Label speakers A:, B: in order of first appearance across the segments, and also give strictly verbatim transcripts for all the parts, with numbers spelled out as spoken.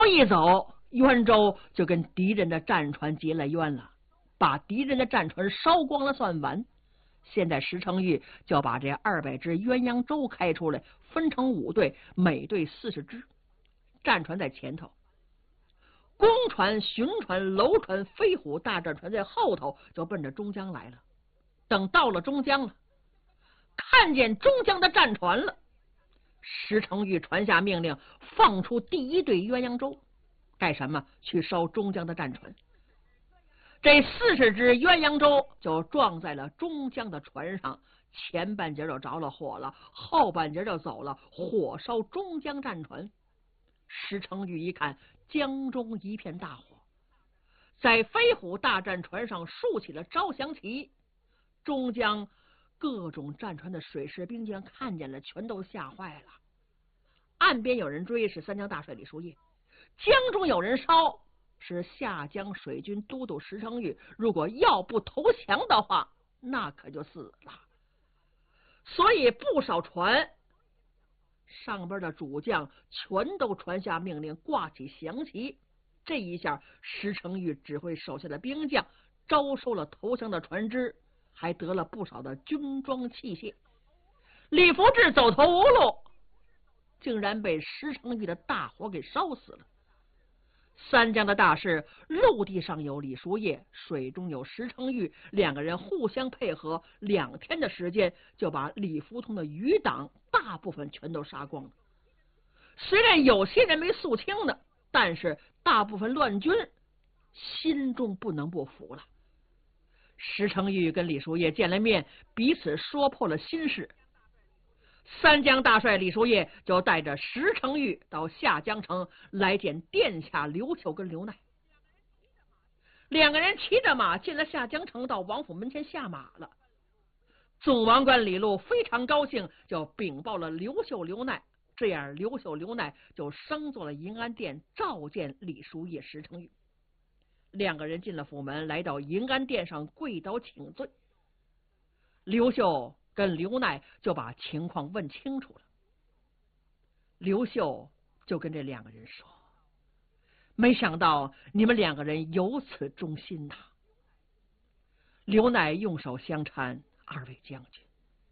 A: 一走，袁州就跟敌人的战船结了冤了，把敌人的战船烧光了算完。现在石成玉就把这二百只鸳鸯舟开出来，分成五队，每队四十只，战船在前头，公船、巡船、楼船、飞虎大战船在后头，就奔着中江来了。等到了中江了，看见中江的战船了，石成玉传下命令，放出第一队鸳鸯舟，干什么？去烧中江的战船。这四十只鸳鸯舟就撞在了中江的船上，前半截就着了火了，后半截就走了，火烧中江战船。石成玉一看，江中一片大火，在飞虎大战船上竖起了招降旗。中江各种战船的水师兵将看见了，全都吓坏了。岸边有人追，是三江大帅李叔夜；江中有人烧，是下江水军都督石成玉。如果要不投降的话，那可就死了。所以不少船上边的主将全都传下命令，挂起降旗。这一下，石成玉指挥手下的兵将招收了投降的船只，还得了不少的军装器械。李福志走投无路，竟然被石成玉的大火给烧死了。三江的大事，陆地上有李叔夜，水中有石成玉，两个人互相配合，两天的时间就把李福通的余党大部分全都杀光了。虽然有些人没肃清呢，但是大部分乱军心中不能不服了。石成玉跟李叔夜见了面，彼此说破了心事。三江大帅李叔夜就带着石成玉到下江城来见殿下刘秀跟刘奈。两个人骑着马进了下江城，到王府门前下马了。总王官李禄非常高兴，就禀报了刘秀刘奈。这样刘秀刘奈就升做了银安殿，召见李叔夜、石成玉。两个人进了府门，来到银安殿上跪倒请罪。刘秀跟刘奈就把情况问清楚了。刘秀就跟这两个人说，没想到你们两个人有此忠心呐、啊。刘奈用手相搀，二位将军，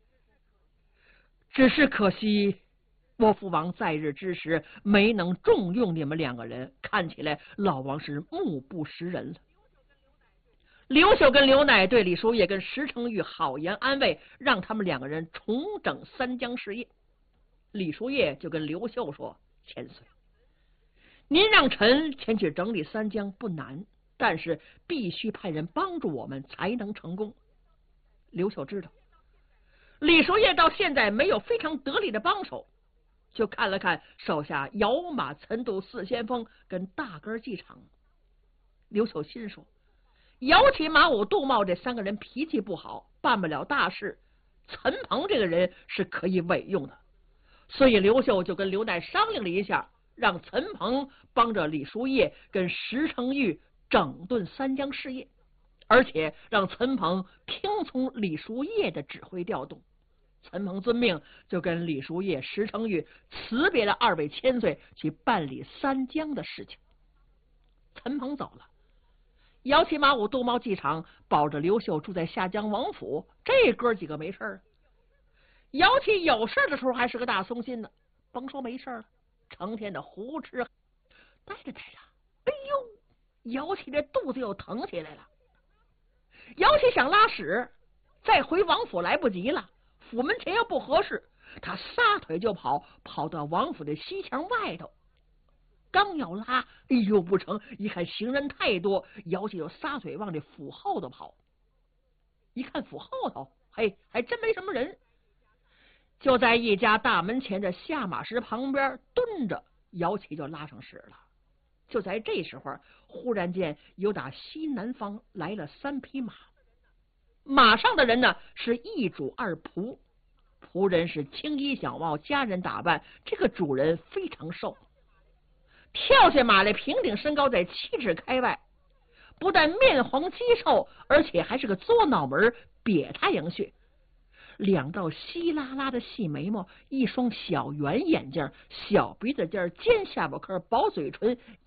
A: 只是可惜我父王在日之时没能重用你们两个人，看起来老王是目不识人了。刘秀跟刘乃对李叔夜跟石成玉好言安慰，让他们两个人重整三江事业。李叔夜就跟刘秀说，千岁，您让臣前去整理三江不难，但是必须派人帮助我们才能成功。刘秀知道李叔夜到现在没有非常得力的帮手，就看了看手下摇马岑度四先锋跟大根继场。刘秀心说，姚启、马武、杜茂这三个人脾气不好，办不了大事，岑彭这个人是可以委用的。所以刘秀就跟刘奈商量了一下，让岑彭帮着李叔夜跟石成玉整顿三江事业，而且让岑彭听从李叔夜的指挥调动。岑彭遵命，就跟李叔夜、石成玉辞别了二位千岁，去办理三江的事情。岑彭走了，姚启、马武、杜茂继场，保着刘秀住在下江王府。这哥几个没事儿。姚启有事的时候还是个大松心呢，甭说没事了，成天的胡吃，待着待着，哎呦，姚启这肚子又疼起来了。姚启想拉屎，再回王府来不及了，府门前又不合适，他撒腿就跑，跑到王府的西墙外头。刚要拉，哎呦不成，一看行人太多，姚启就撒腿往这府后头跑。一看府后头，嘿，还真没什么人，就在一家大门前的下马石旁边蹲着，姚启就拉上屎了。就在这时候，忽然间有打西南方来了三匹马，马上的人呢是一主二仆，仆人是青衣小帽，家人打扮，这个主人非常瘦，跳下马来平顶身高在七尺开外，不但面黄肌瘦，而且还是个作脑门，瘪塌迎血，两道稀拉拉的细眉毛，一双小圆眼睛，小鼻子尖，尖下巴颏，薄嘴唇，